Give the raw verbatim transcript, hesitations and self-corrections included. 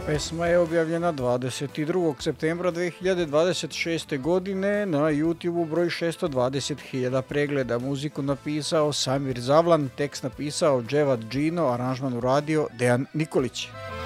Pesma je objavljena dvadeset drugog septembra dve hiljade dvadeset šeste. godine na YouTube broj šesto dvadeset hiljada pregleda. Muziku napisao Samir Zavlan, tekst napisao Dževad Džino, aranžman uradio Dejan Nikolić.